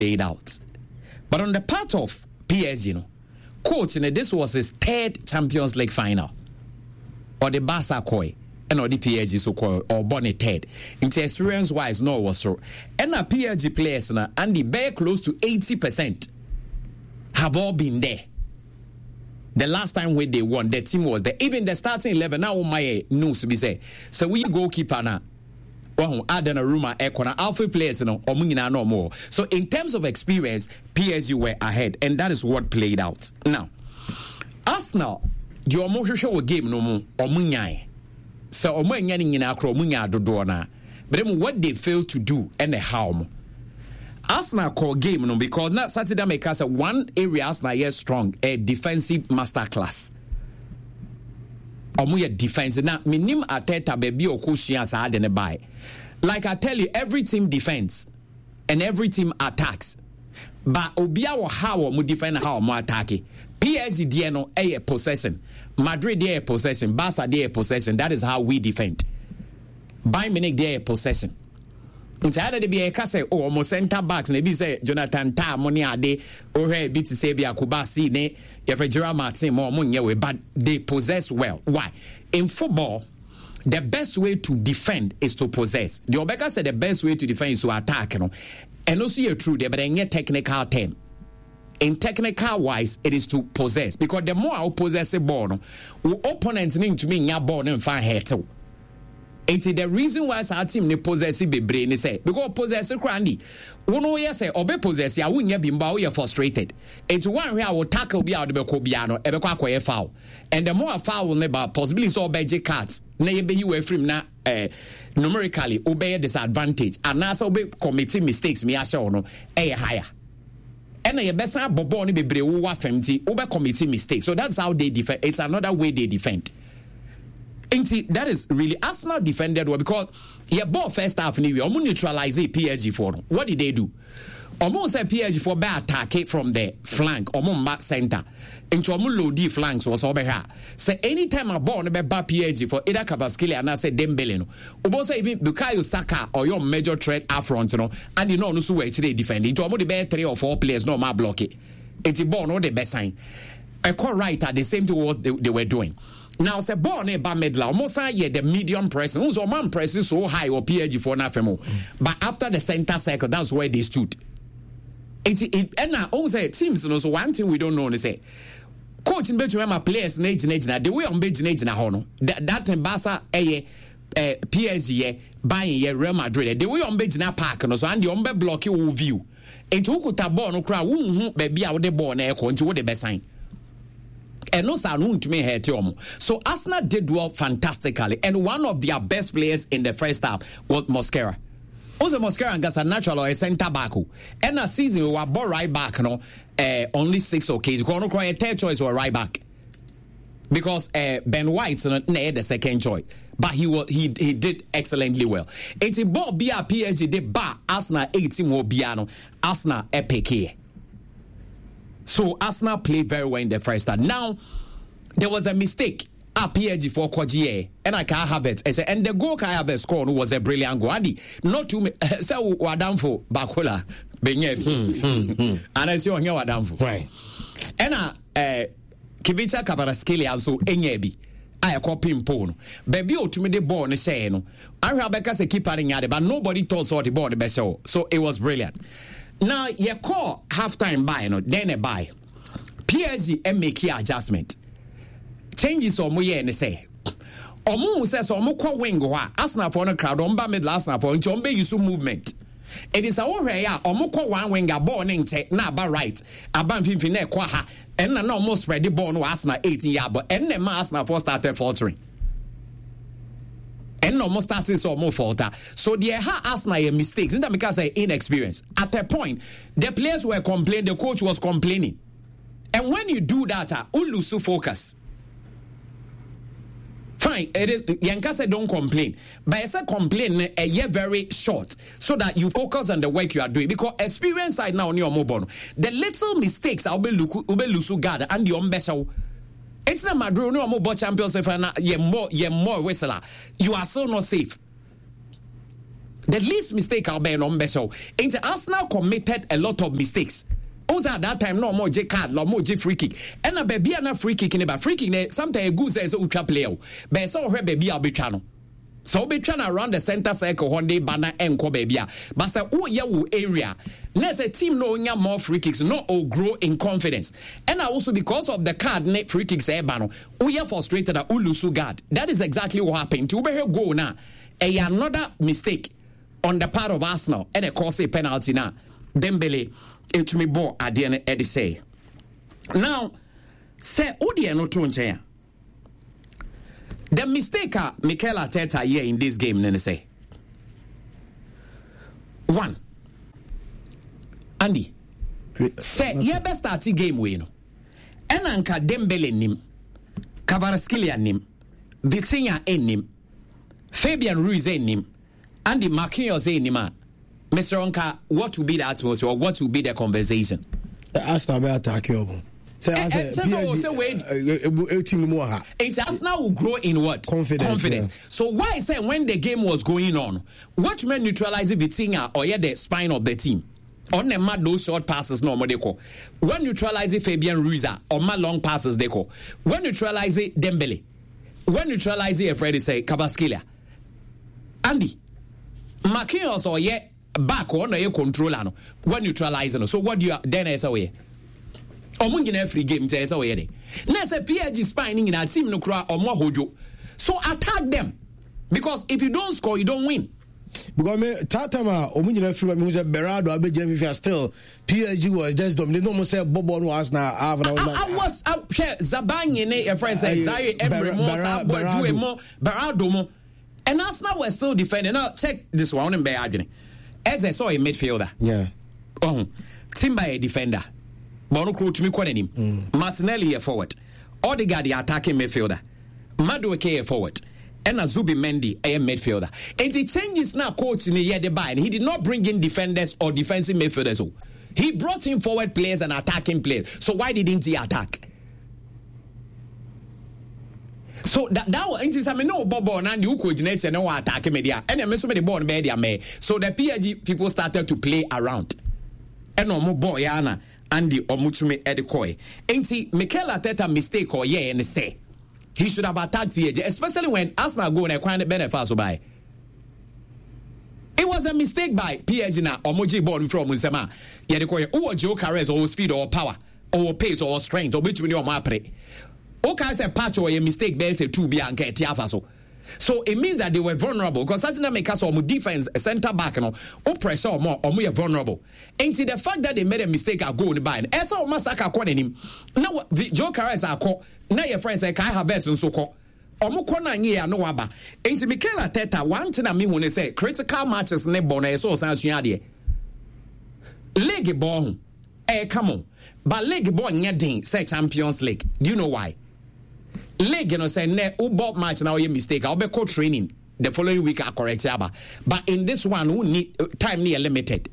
played out. But on the part of PSG, coach, this was his third Champions League final. Or the Barca koi, and or the PSG so called or Bonnie third. Into experience wise, no was so. And a PSG players now, and the bare close to 80% have all been there. The last time when they won, the team was there. Even the starting 11 now, my news be say. So we goalkeeper now. Well, add in a rumor, alpha players, no more. So in terms of experience, PSG were ahead, and that is what played out. Now, Arsenal, your emotional game no more omunyai. So omunyani in akro munya dodona. But then what they failed to do and the how. Arsenal call game no because not Saturday make us one area Arsenal is strong, a defensive masterclass. Omuya defense now minim Arteta baby okushia sa ade ne buy. Like I tell you, every team defends and every team attacks. But obia wo how mu defend how mu attack. PSG dey no a possession. Madrid dey a possession. Barca dey a possession. That is how we defend. Bayern Munich dey a possession. Inside de be a say oh almost center backs na be say Jonathan Tah money ade o he bi to say be Akubasi ne ye Gerard Martin mo munye we but they possess well. Why? In football, the best way to defend is to possess. The Obeka said the best way to defend is to attack, and also you're true there, but in a technical term. In technical wise, it is to possess. Because the more I possess a ball, opponents need to mean your ball and find her. It's the reason why our team ne possess be brain say because possess crandy. Uno say obe possess ya wunya bimba we frustrated. It's one where I will tackle be out the Bekobiano, ebekwa foul. And the more foul never possibly so beje cards. Na ye be you frame na numerically obey disadvantage. And now so be committing mistakes me asho no higher. And your best bobo ni be bre wo afemti obe committing mistakes. So that's how they defend. It's another way they defend. And see, that is really Arsenal defended well because your ball first half anyway. Almost neutralize PSG for them. What did they do? Almost say PSG for bad attack from the flank, almost back center. Into almost low D flanks was over here. So anytime a ball never back PSG for either Kvaratskhelia and I say Dembele no. Almost say even Bukayo Saka or your major threat up front, and you know no so way today defend. Into almost the best 3 or 4 players no more block it. It's the ball no the best sign. I call right at the same thing was they were doing. Now, say born a medla, almost the medium pressing. Who's a man pressing so high or PSG for nothing. But after the center circle, that's where they stood. And now, also teams, so one thing we don't know is say, coach in between my players, the way on Bejin na hono. That in Barca, PSG, buying Real Madrid, the way on Bejina Park, so and the umbe block you view. And to Kutabon, no crowd, baby out the ball, into what the best sign. And no saloon to me here so Arsenal did well fantastically, and one of their best players in the first half was Mosquera. Also Mosquera and a natural or a centre back. And a season we were ball right back, only 6 occasions. Kono cry a third choice or right back. Because Ben White's not the second choice. But he did excellently well. It's a ball be a PSG de bar Arsenal 18 more piano. Arsenal epic here. So Arsenal played very well in the first half. Now, there was a mistake at PSG for Kojier, and I can't have it. And the goal I have a score was a brilliant goal. Andy, not to me. So we're down for Bakola, Benyet. And I see on here we're down for. Right. And Kivica Kvaratskhelia also Enyebi. I copy Pono. Baby, to me the ball and say no. I have a keeper in yard, but nobody told so the ball the best show. So it was brilliant. Now, you call halftime buy, then a buy. PSG and make your adjustment. Changes or more, and say. Omu says, Omu call wingo, Arsenal for a crowd, Omba mid last night for Jombe use movement. It is our way, Omu call one winger, born in check, now by right. Aban Finfine Quaha, and an almost spread the ball, Arsenal 18 yard, but and the Arsenal for started faltering. And almost starting so more falter. So the Arsenal mistakes, and because I inexperience. At a point, the players were complaining, the coach was complaining. And when you do that, you lose focus. Fine, it is Yankasa don't complain. But I say complain a year very short so that you focus on the work you are doing. Because experience right now on your mobile. The little mistakes I'll be lusu gather and the umbesha. It's not Madrid, no more champions if you're more whistler. You are so not safe. The least mistake I'll be on Bessel. Arsenal committed a lot of mistakes. Also at that time, no more J card, no more J free kick. And a baby and a free kick in about free kick. Sometimes a good says ultra player. But so her baby I'll be channel. So be trying around the center circle one day banner and ko baby. But say oh yeah area. Let's a team no more free kicks, no or grow in confidence. And also because of the card net free kicks banner, we are frustrated at Ulusu guard. That is exactly what happened. To be here go now. Another mistake on the part of Arsenal and a cause a penalty now. Dembele it me ball at the end Eddie say. Now say Udi no to the mistake Mikel Arteta here in this game, then say. 1. Andy. Say, yeah, best start the game we know. Enanka Dembele nim. Kvaratskhelia nim. Vitinha nim. Fabian Ruiz nim. Andy Marquinhos nim. Mr. Onka, what will be the atmosphere or what will be the conversation? Arsenal be attack you. It's Arsenal will grow in what? Confidence. Yeah. So why say when the game was going on, what men neutralize Vitinha or the spine of the team? On the mad those short passes no more they call. When neutralize Fabian Ruiz or my long passes they call. When neutralize Dembele. When neutralize Freddy say Kvaratskhelia. Andy. Marquinhos or back on the controller no. When neutralizing. So what do you then as away? Omungina free game say so yede. Na say PSG spine in our team no kra omo hojo. So attack them. Because if you don't score you don't win. Because me Tatama Omungina free me say Berardo Abedjem if you still PSG was just dominating. No more say Bobo no Arsenal have now. I was Zabanye ne your friend say Zaire Emery mo Berardo mo. And Arsenal was still defending. Now check this one in Bayadine. As I saw a midfielder. Yeah. Timber a defender. Bono Crew to me quite Martinelli a forward. Odegaard the attacking midfielder. Madueke a forward. And Azubi Mendy a midfielder. And the changes now coach in the year they buy. And he did not bring in defenders or defensive midfielders. He brought in forward players and attacking players. So why didn't he attack? So that was I mean no Bobo and you coordinate and no attack media. And then so many born by their may. So the PSG people started to play around. And no more boy Yana. Andy Omutume Edekoi. Ain't he Mikel Arteta mistake or and say he should have attacked PSG, especially when Arsenal go and acquire benefits so by. It was a mistake by PSG now Omoji born from Nsema. Yedekoi or Joe Carres or speed or power or pace or strength or between your mapre. Okay, say patch or a mistake be say 2 be anke tiafaso. So it means that they were vulnerable because that's not make us or defense center back no or pressure or more or we are vulnerable. And the fact that they made a mistake are going by. Esa o masaka calling him. Now Joe Carres are call. Now your friends say Kai Havertz and so call. Omo kona nye no waba. And Mikel Arteta one thing I mean when they say critical matches ne bona so sans yade. League ball. Come on. But league ball nyadin say Champions League. Do you know why? League, say, ne, match now, you mistake. I'll be training the following week. I correct but in this one, we need time near limited.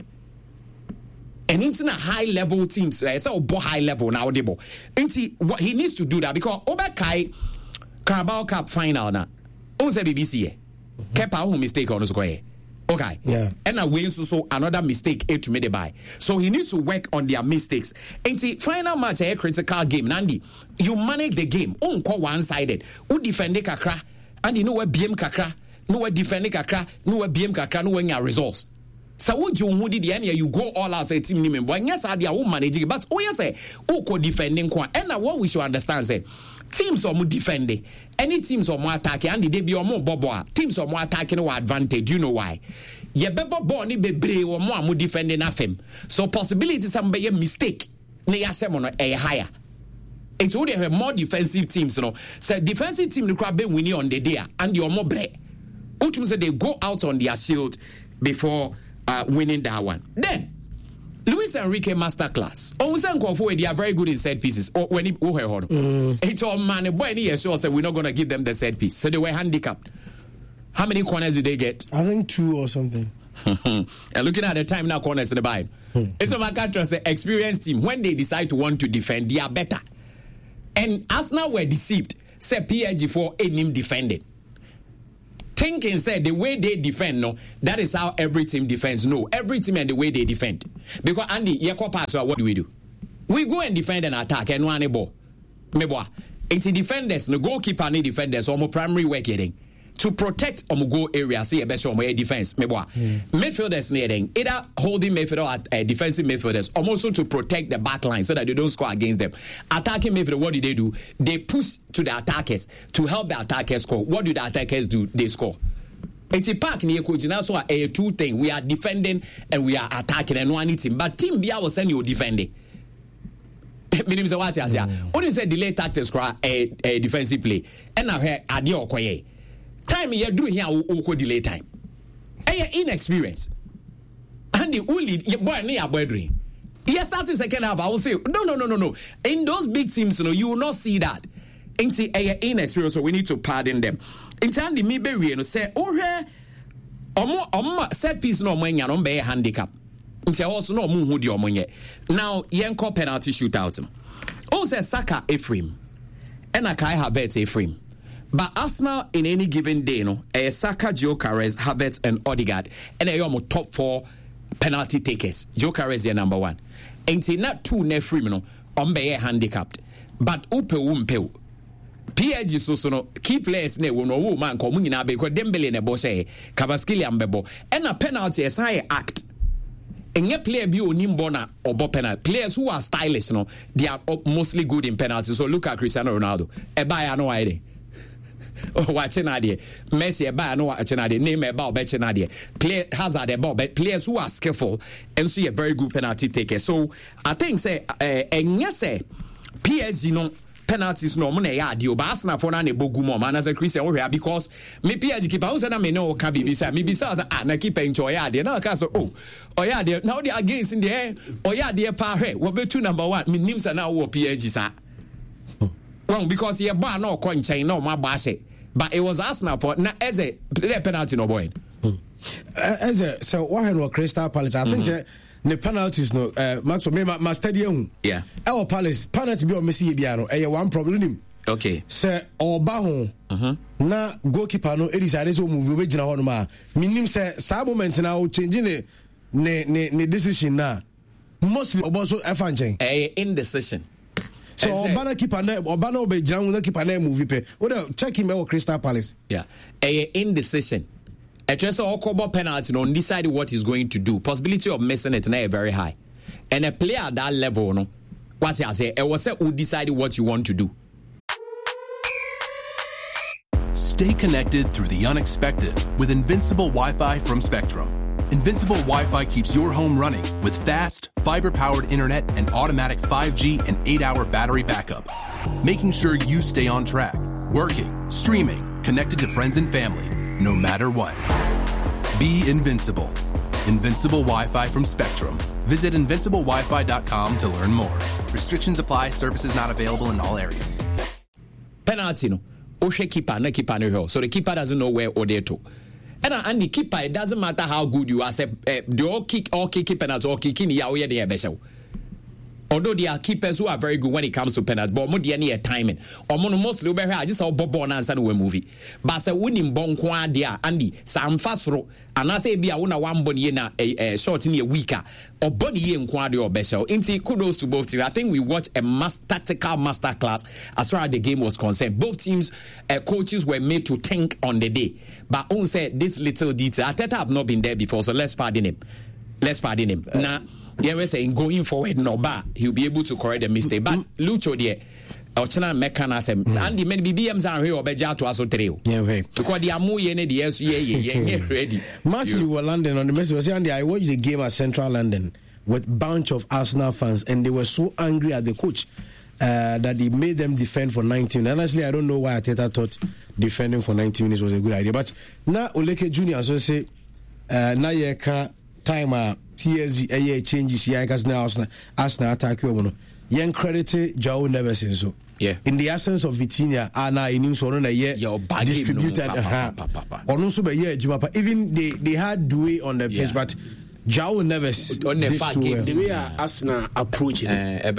And it's in a high level teams, right? So, high level now, Debo. And see what he needs to do that because Obakai Carabao Cup final now. On the BBC, kept our mistake on the square. Okay. Yeah. And so another mistake to made by. So he needs to work on their mistakes. And see, final match a critical game. Nandi, you manage the game. Call one-sided. Who defend the kakra? And you know where BM kakra? No where defend the kakra? No where BM kakra? No where your results. So what you did the end you go all out say team name. But yes, I will manage it. But yes, who defending kwa? And now what we should understand say. Teams are more defending. Any teams are more attacking. And they be more bobo. Teams are more attacking or advantage. You know why? Ye bebo born be brave or more defending afem. So possibilities some be a mistake. Ne yasemono a higher. It's only have more defensive teams, you know. So defensive team the be winning on the day and you're more brave. Which means that they go out on their shield before winning that one. Then Luis Enrique masterclass. They are very good in set pieces. Or when it's all man, boy, said we're not going to give them the set piece. So they were handicapped. How many corners did they get? I think 2 or something. And looking at the time now, corners in the bind. It's a matter experienced team. When they decide to want to defend, they are better. And Arsenal were deceived. Say PSG for a name defended. thinking said the way they defend, no, that is how every team defends. No, every team and the way they defend. Because Andy, what do? We go and defend and attack and one ball. It's the defenders, no goalkeeper and defenders, or primary work getting. To protect goal area, say a best on defense. Midfielders needing either holding midfielder or defensive midfielders, or also to protect the back line so that they don't score against them. Attacking midfielder, what do? They push to the attackers to help the attackers score. What do the attackers do? They score. It's a pack near Kojina, so a two thing. We are defending and we are attacking and one team. But team B, I will send you defending. Meaning what I say? Only say delay tactics a defensive play. And now here adio okoye. Time you do here will delay time. And inexperience. And the only your boy near boy. He started second half. I will say no. In those big teams, you will not see that. And see inexperience, so we need to pardon them. In time the me be say, oh here set piece no man no be handicap. Nti also no mu hu di omonye. Now yenko penalty shootout. O say Saka Ephraim. And Kai Havertz Ephraim. But Arsenal in any given day, Saka, Gyökeres, Havertz, and Odegaard, and they are top 4 penalty takers. Gyökeres is number 1. And not 2 Ephraim, be handicapped. But umpeu. PSG so key players ne no man ko munyina be ko Dembele ne bo say Kvaratskhelia mbebo. And a penalty is high act. Any player be Onimbona or Bob penalty. Players who are stylish, they are mostly good in penalties. So look at Cristiano Ronaldo. Ebaya no idea. Watching idea. Messi ebaya no watching idea. Name about betting idea. Play Hazard about players who are skillful and see a very good penalty taker. So I think say and yes say PSG penalties no mo na ya ade o ba Arsenal for na bogu mo man as a Christian we because me PSG keeper who say na me no can be say me be say na keeper enjoy ya ade na ka so ya ade now they against in the air ya ade pa hwe we be 2 number 1 me nim say na wo PSG sa wrong because ye ba na ko nchen na o ma ba say but it was Arsenal for na as a penalty no boy as a so what Crystal Palace I think the penalties no Maxwell me my stadium yeah our Palace penalty be o Messi bia no one problem him okay say oba ho na goalkeeper no e decide so move we gina ho no ma minim say sa moment na o change ne decision na mostly obo so efa nchen indecision so oba keeper na oba no be gina no keeper na move pe we check him at Crystal Palace yeah indecision. A just all penalty no decide what he's going to do. Possibility of missing it now very high. And a player at that level, no, what I say, it was who decide what you want to do. Stay connected through the unexpected with Invincible Wi-Fi from Spectrum. Invincible Wi-Fi keeps your home running with fast, fiber-powered internet and automatic 5G and 8-hour battery backup, making sure you stay on track, working, streaming, connected to friends and family, no matter what. Be invincible. Invincible Wi-Fi from Spectrum. Visit invinciblewifi.com to learn more. Restrictions apply. Services not available in all areas. Penalty no. Oshe keeper no. So the keeper doesn't know where or there to. And the keeper, it doesn't matter how good you are. Say they all kick penalty or kicking ya oye dey ebesho. Although there are keepers who are very good when it comes to penalty, but more than any timing. Or mostly over here, just how Bobo and answer no movie. But say winning bon kwa dia Andy Sam Fasro and I say be a one bonnie na a short in a weaker or bonnie in kwa or besho. Inti kudos to both teams. I think we watched a tactical master class as far as the game was concerned. Both teams coaches were made to think on the day. But on said this little detail. Ateta have not been there before, so let's pardon him. Now. Yeah, we're saying going forward, no bar, he'll be able to correct the mistake. But Lucho, dear, Ochana mechanism, and the men BBMs are here or Beja to us or Treo. Yeah, because the Amu Yene, the ready. Matthew were London on the message. I watched the game at Central London with a bunch of Arsenal fans, and they were so angry at the coach that he made them defend for 90 minutes. Honestly, I don't know why Ateta thought defending for 90 minutes was a good idea. But now Oleke Jr. so say, now you can't time PSG changes here because now Arsenal attack you. Young credit Joao Neves so. Yeah. In the absence of Vitinha, Anna in him so on a year distributed. Even they had Doué on the pitch, but Joao Neves on the way Arsenal approaching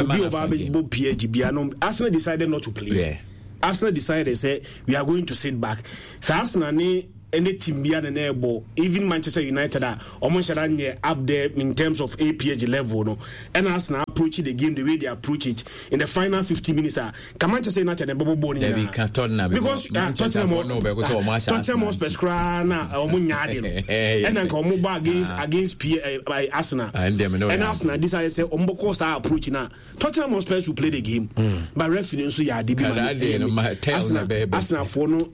PSG, Arsenal decided not to play. Yeah. Arsenal decided they said we are going to sit back. So Arsenal any team be an able, even Manchester United are almost up there in terms of APH level, no. And Arsenal approach the game the way they approach it in the final 50 minutes. Can Manchester United and Bobo Boni because Tottenham was Pescrana or Munyadi, and then come against Arsenal. And Arsenal decided to say Ombokos are approaching now. Tottenham was supposed to play the game, but referee so yeah, Arsenal for no.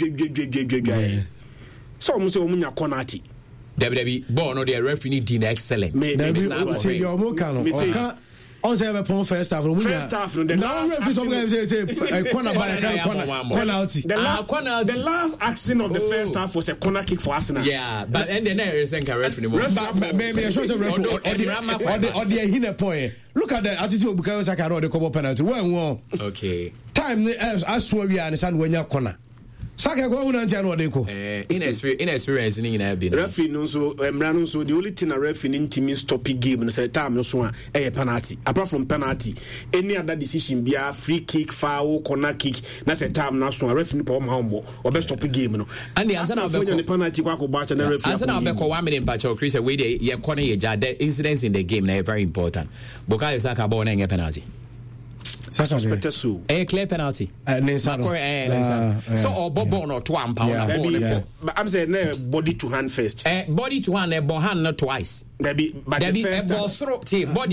So almost a woman Konati. Debbie Bono, the referee did excellent. On se have a first half. First half, the last action of the first half was a corner kick for Arsenal. Yeah, but and the next is a referee. Maybe I show some referee or the hina point. Look at the attitude because I can roll the couple penalty. Well, okay. Time as swear we understand when you're corner. Saka go una ntia no odeko inexperience ni na bi referee no so emra so the only thing a referee in team stop game no say time no so a penalty apart from penalty any other decision bia free kick foul corner kick na say time na so a referee po ma hombo o be stop game no and the answer na be penalty kwa ko ba cha na referee answer na be ko 1 minute patch Chris we dey ye corner ye ja the incidents in the game na very important Bukayo Saka ball na penalty suspected so a clear penalty so or bobo no to am pound but I'm saying body to hand first body to hand hand not twice but the first body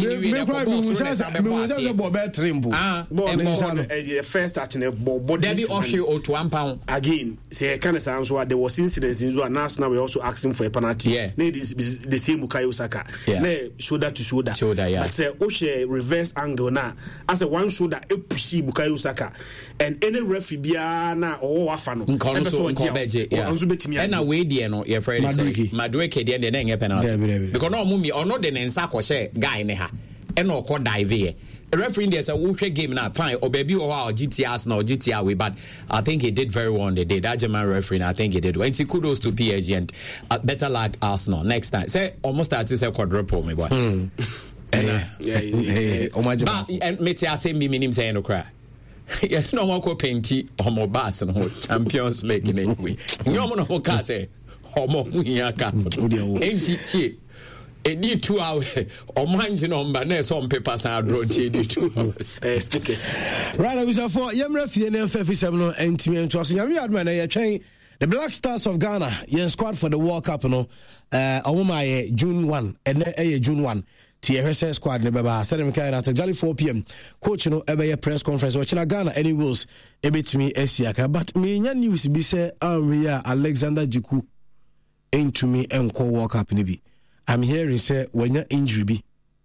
first at body to am pound again say kind of sounds what there was incidents in now we also asking for a penalty the same Bukayo Saka shoulder to shoulder but say reverse angle now as a one shoulder e pushi Bukayo Saka and any referee bia na o wafa no onzo betimi and na we die no your friend say Madueke die na enye penalty because no mumi ono de nsa ko she guy ne ha and no ko dive here referee there say wo hwe game na fine o baby o ha GT Arsenal GT away but I think he did very well on the day that German referee I think he did well and kudos to PSG and better luck Arsenal next time say almost at say quadruple me boy and meti ase mi minim say no cry yes no one ko painti omo bass no Champions League in anyway nyomo no ko ka say omo huya ka enti edi 2 hours omanji no mba na so paper san draw edi 2 hours stickers right we say for yemra fie na FF7 no entimi ento so nyame adman na ye twen the Black Stars of Ghana yen squad for the World Cup no omoma June 1 and June 1 TFS squad ne baba sadem kai na tajali 4 pm coach no ebe press conference watching Ghana any rules ebetimi asiaka but me nya news bi say Alexander Jiku into me enko World Cup ne bi I'm hearing say when injury bi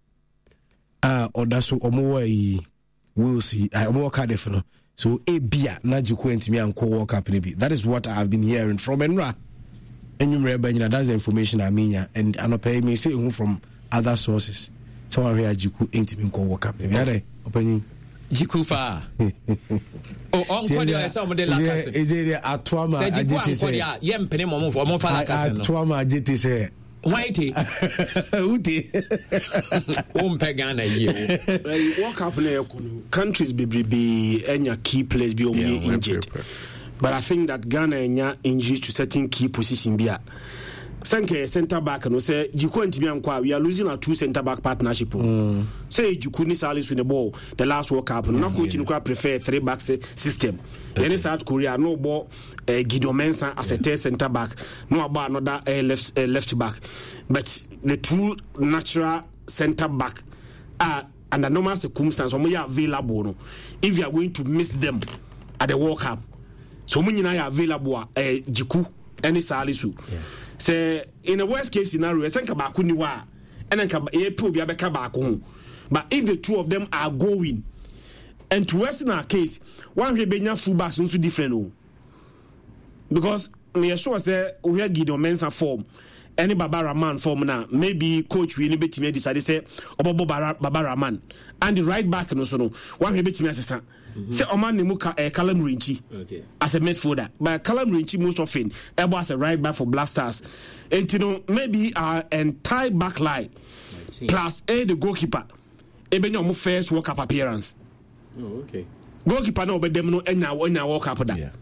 odaso omo yi we'll see omo Cardiff no so ebia na Jiku entimi enko World Cup ne bi that is what I have been hearing from Enra enyumre ba that's the information I mean and pay me say who from other sources. So I hear Jiku ain't been called World Cup. Opening Jiku fa. Oh, on Kodia some of the Lacas. Is it a trauma? Jiku yem penny moment for Monfalacas. Trauma, JT say. Whitey. Uti. Pegana ye. World Cup countries be any key players be injured. But I think that Ghana enya injuries to certain key position be Sanke center back no say Jiku ntimi ankwa we are losing our 2 center back partnership. Say Jiku ni Salis with the ball the last World Cup no coach no prefer 3 back system. Any South Korea no ball Gideon Mensah as a third center back no about another left back but the 2 natural center back are under normal circumstances we are available no if you are going to miss them at the World Cup so many are available Jiku any Salisu say in a worst case scenario senka ba ku ni wa enenka e pe obi abeka ba ko but if the 2 of them are going and to worsen our case one we benya full backs so different o because me sure say we hear Gideon Mensah form any Baba Rahman form na maybe coach we ni betime decide say obobo Baba Rahman and the right back no so no one we betime asesa say Oman Nemuka Callum Rinchi as a midfielder, but Callum Rinchi most often able as a right back for Black Stars. And you know maybe our entire back line plus the goalkeeper. Even your first World Cup appearance. Oh, okay. Goalkeeper no be them no enya World Cup that.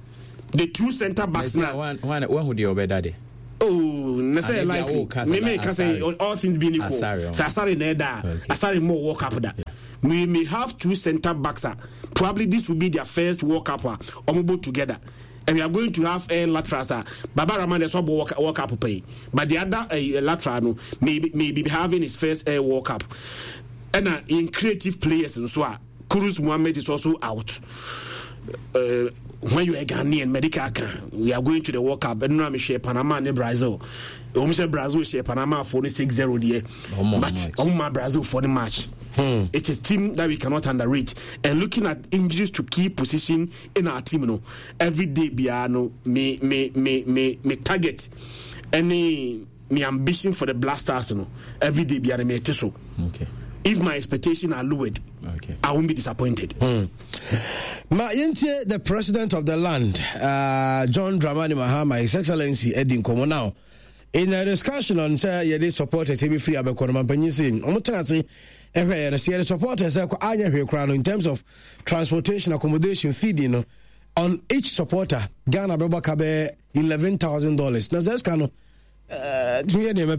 the two center backs now. One who the obedade. Oh, necessarily likely. Me can say all things being equal. Asari Neda, Asari more walk up that. We may have two center backs. Probably this will be their first walk up or together. And we are going to have a lateral. Baba Rahman is walk up pay. But the other lateral maybe having his first walk up. And in creative players and so on. Kurus Mohammed is also out. When you are Ghanaian medical, we are going to the World Cup. And now we share Panama and Brazil. We share Brazil share Panama for the 6-0 but my Brazil for the match. It's a team that we cannot underrate. And looking at injuries to key position in our team, every day Biano me target any me ambition for the Blasters, every day Biano me so. Okay. If my expectations are lowered, I won't be disappointed. The president of the land, John Dramani Mahama, His Excellency Edin Komo now, in a discussion on the supporters, every free Abekonman Penyisin, Omotanasi, the supporters in terms of transportation, accommodation, feeding on each supporter, Ghana Bebakabe $11,000. Now that's kind of it will be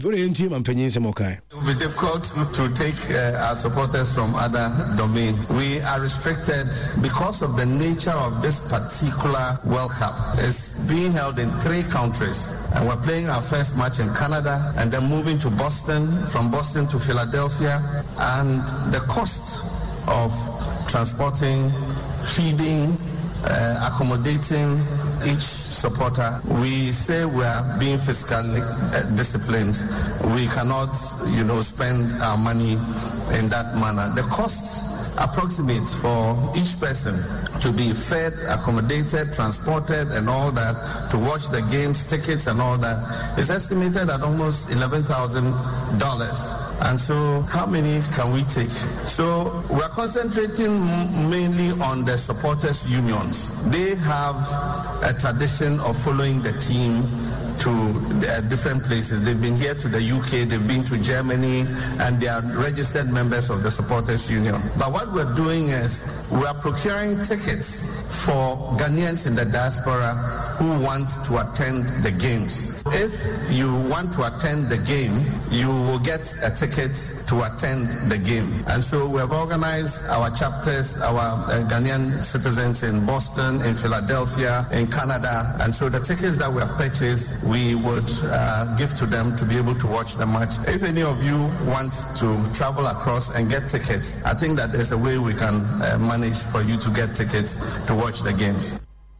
difficult to take our supporters from other domains. We are restricted because of the nature of this particular World Cup. It's being held in 3 countries, and we're playing our first match in Canada and then moving to Boston, from Boston to Philadelphia, and the cost of transporting, feeding, accommodating each supporter, we say we are being fiscally disciplined. We cannot, spend our money in that manner. The cost approximates for each person to be fed, accommodated, transported, and all that, to watch the games, tickets, and all that is estimated at almost $11,000. And so how many can we take? So we're concentrating mainly on the supporters' unions. They have a tradition of following the team to different places. They've been here to the UK, they've been to Germany, and they are registered members of the supporters' union. But what we're doing is we are procuring tickets for Ghanaians in the diaspora who want to attend the games. If you want to attend the game, you will get a ticket to attend the game. And so we have organized our chapters, our Ghanaian citizens in Boston, in Philadelphia, in Canada. And so the tickets that we have purchased, we would give to them to be able to watch the match. If any of you want to travel across and get tickets, I think that there's a way we can manage for you to get tickets to watch the games.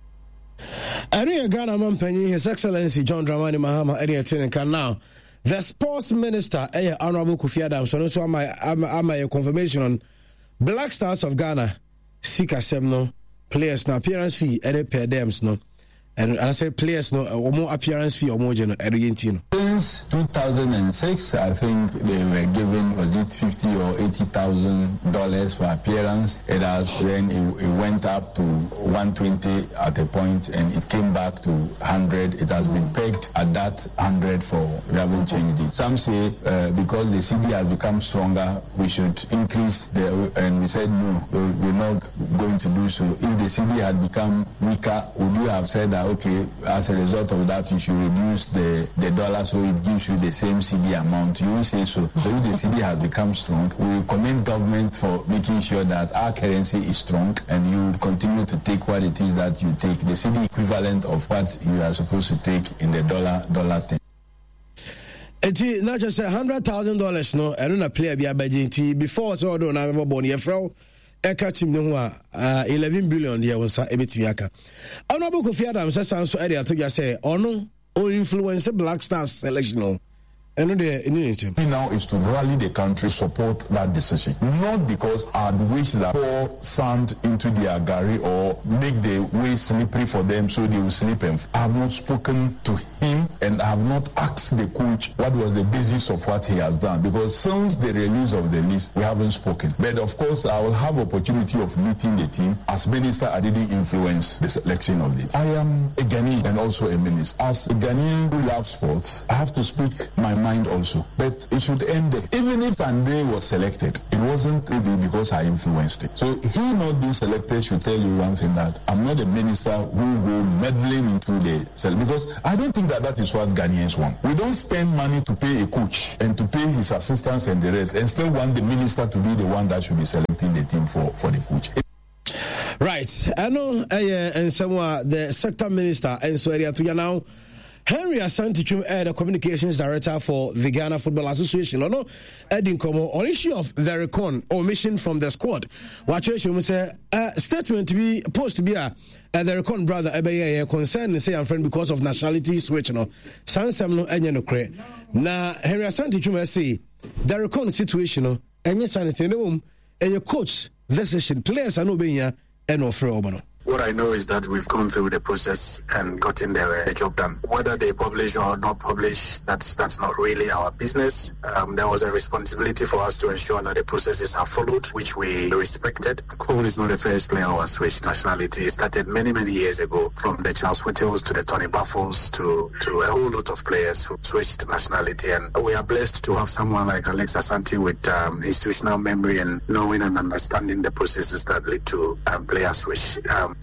Ghana Mampenyi, His Excellency John Dramani Mahama, Ediatin now. The sports minister, Honorable Kofi Adams, so I'm a confirmation on Black Stars of Ghana, Sika Semno, players no appearance fee, any per dems no. And I say players no or more appearance fee or more general Argentino. Since 2006, I think they were given, was it $50,000 or $80,000 for appearance. It has then it went up to 120 at a point, and it came back to 100. It has been pegged at that 100 for, we haven't changed it. Some say because the CD has become stronger, we should increase and we said no, we're not going to do so. If the CD had become weaker, would you have said that okay, as a result of that you should reduce the dollar so it gives you the same CD amount? You won't say so. So if the CD has become strong, we commend government for making sure that our currency is strong and you continue to take what it is that you take, the CD equivalent of what you are supposed to take in the dollar thing. It's not just $100,000 no, I don't play a budget before so don't have a bond your Eka team no 11 billion there was a bit yaka. Honorable Kofi Adams says so area to just say ono or influence Black Stars selection no. And now is to rally the country, support that decision. Not because I'd wish that pour sand into their gari or make the way slippery for them so they will slip. I have not spoken to him and I have not asked the coach what was the basis of what he has done, because since the release of the list, we haven't spoken. But of course, I will have opportunity of meeting the team. As minister, I didn't influence the selection of it. I am a Ghanaian and also a minister. As a Ghanaian who loves sports, I have to speak my mind also. But it should end there. Even if Andre was selected, it wasn't maybe because I influenced it. So he not being selected should tell you one thing, that I'm not a minister who go meddling into the select, because I don't think that is what Ghanaians want. We don't spend money to pay a coach and to pay his assistants and the rest, and still want the minister to be the one that should be selecting the team for the coach. Right. I know and someone the sector minister and so area to you now. Henry Asante Twum, the communications director for the Ghana Football Association, no, Edin Komo, on issue of the recon omission from the squad. What you say, statement to be supposed to be the recon brother, concern say I'm friend because of nationality switch, no, Sansam no, and no cre. Now, Henry Asante Twum say the recon situation, no, and yes, and your coach, this session, players are no being here and no free. What I know is that we've gone through the process and gotten the job done. Whether they publish or not publish, that's not really our business. There was a responsibility for us to ensure that the processes are followed, which we respected. Cole is not the first player who has switched nationality. It started many, many years ago, from the Charles Whittles to the Tony Buffles to a whole lot of players who switched nationality. And we are blessed to have someone like Alex Asante with institutional memory and knowing and understanding the processes that lead to player switch.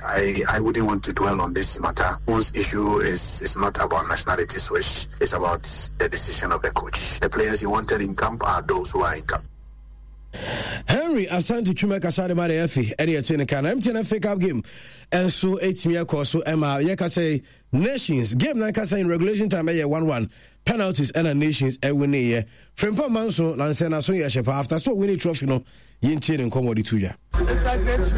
I wouldn't want to dwell on this matter. One's issue is not about nationality switch. It's about the decision of the coach. The players he wanted in camp are those who are in camp. Henry Asante Twum kasade ma de afi ene ye tene kana MTN FA Cup game and so 8 me course so Emma ye ka say nations game na ka say in regulation time 1-1 penalties and nations e win ye Frempong Manso lanse na so ye shepa after so win trophy no ye ntie ne nkomodi tuya.